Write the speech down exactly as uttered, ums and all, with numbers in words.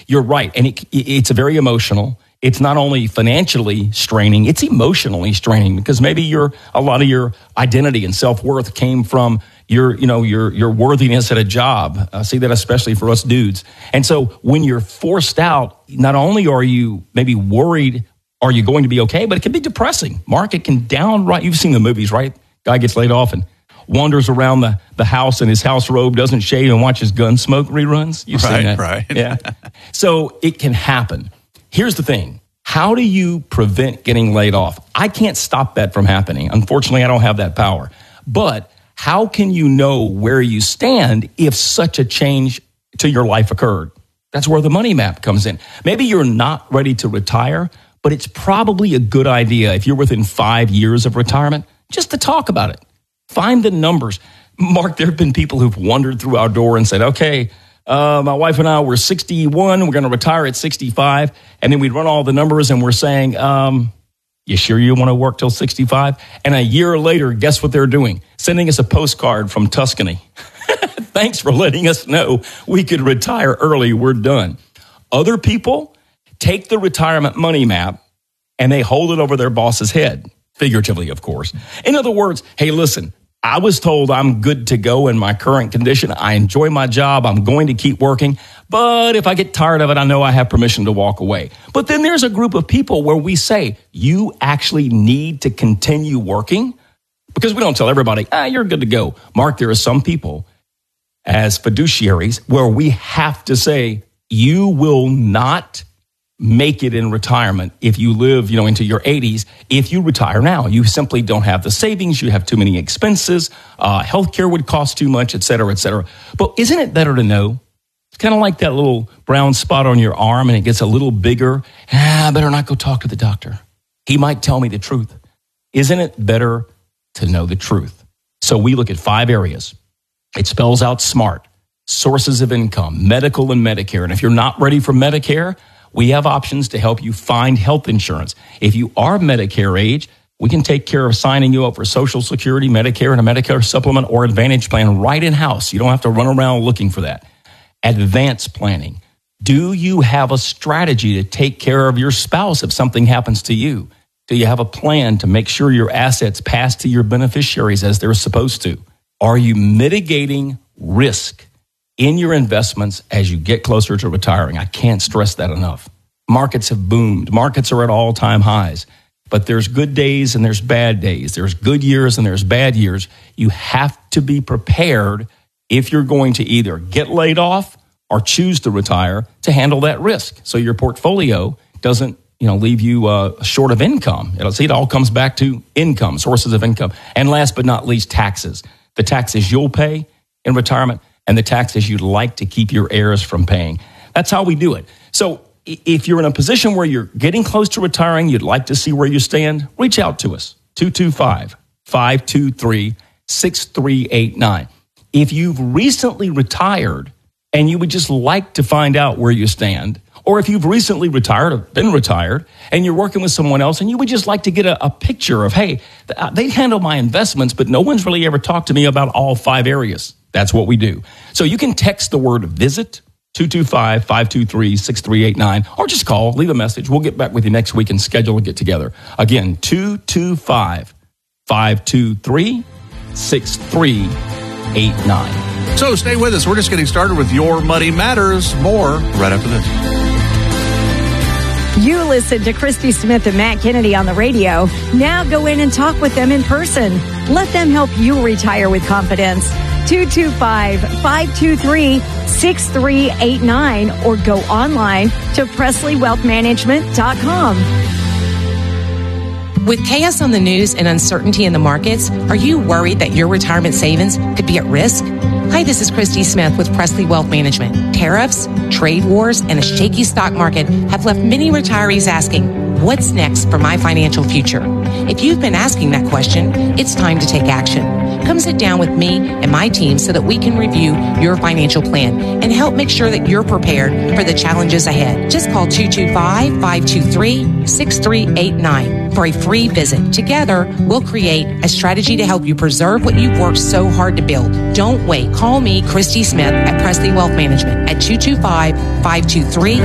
you're right. And it, it's a very emotional. It's not only financially straining, it's emotionally straining because maybe your a lot of your identity and self-worth came from your, you know, your your worthiness at a job. I see that especially for us dudes. And so when you're forced out, not only are you maybe worried, are you going to be okay, but it can be depressing. Mark, it can downright, you've seen the movies, right? Guy gets laid off and wanders around the, the house in his house robe, doesn't shave, and watches Gunsmoke reruns. You've right, seen that. Right, yeah. So it can happen. Here's the thing. How do you prevent getting laid off? I can't stop that from happening. Unfortunately, I don't have that power. But how can you know where you stand if such a change to your life occurred? That's where the money map comes in. Maybe you're not ready to retire, but it's probably a good idea if you're within five years of retirement, just to talk about it. Find the numbers. Mark, there have been people who've wandered through our door and said, okay, uh, my wife and I, we're sixty-one, we're going to retire at sixty-five. And then we'd run all the numbers and we're saying, um, you sure you want to work till sixty-five? And a year later, guess what they're doing? Sending us a postcard from Tuscany. Thanks for letting us know we could retire early. We're done. Other people take the retirement money map and they hold it over their boss's head, figuratively, of course. In other words, hey, listen, I was told I'm good to go in my current condition. I enjoy my job. I'm going to keep working. But if I get tired of it, I know I have permission to walk away. But then there's a group of people where we say, you actually need to continue working, because we don't tell everybody, ah, you're good to go. Mark, there are some people as fiduciaries where we have to say, you will not make it in retirement if you live, you know, into your eighties. If you retire now, you simply don't have the savings. You have too many expenses. Uh, healthcare would cost too much, et cetera, et cetera. But isn't it better to know? It's kind of like that little brown spot on your arm and it gets a little bigger. Ah, I better not go talk to the doctor. He might tell me the truth. Isn't it better to know the truth? So we look at five areas. It spells out SMART, sources of income, medical and Medicare. And if you're not ready for Medicare, we have options to help you find health insurance. If you are Medicare age, we can take care of signing you up for Social Security, Medicare, and a Medicare supplement or Advantage plan right in-house. You don't have to run around looking for that. Advanced planning. Do you have a strategy to take care of your spouse if something happens to you? Do you have a plan to make sure your assets pass to your beneficiaries as they're supposed to? Are you mitigating risk in your investments as you get closer to retiring? I can't stress that enough. Markets have boomed. Markets are at all-time highs. But there's good days and there's bad days. There's good years and there's bad years. You have to be prepared if you're going to either get laid off or choose to retire to handle that risk. So your portfolio doesn't, you know, leave you uh, short of income. It'll see it all comes back to income, sources of income. And last but not least, taxes. The taxes you'll pay in retirement and the taxes you'd like to keep your heirs from paying. That's how we do it. So if you're in a position where you're getting close to retiring, you'd like to see where you stand, reach out to us, two two five, five two three, six three eight nine. If you've recently retired and you would just like to find out where you stand, or if you've recently retired or been retired and you're working with someone else and you would just like to get a, a picture of, hey, they handle my investments, but no one's really ever talked to me about all five areas. That's what we do. So you can text the word VISIT, two two five, five two three, six three eight nine, or just call, leave a message. We'll get back with you next week and schedule a get together. Again, two two five, five two three, six three eight nine. So stay with us. We're just getting started with Your Money Matters. More right after this. You listen to Christy Smith and Matt Kennedy on the radio. Now go in and talk with them in person. Let them help you retire with confidence. two two five, five two three, six three eight nine or go online to Presley Wealth Management dot com. With chaos on the news and uncertainty in the markets, are you worried that your retirement savings could be at risk? Hi, this is Christy Smith with Presley Wealth Management. Tariffs, trade wars, and a shaky stock market have left many retirees asking, what's next for my financial future? If you've been asking that question, it's time to take action. Come sit down with me and my team so that we can review your financial plan and help make sure that you're prepared for the challenges ahead. Just call two two five, five two three, six three eight nine for a free visit. Together, we'll create a strategy to help you preserve what you've worked so hard to build. Don't wait. Call me, Christy Smith, at Presley Wealth Management at two two five, five two three,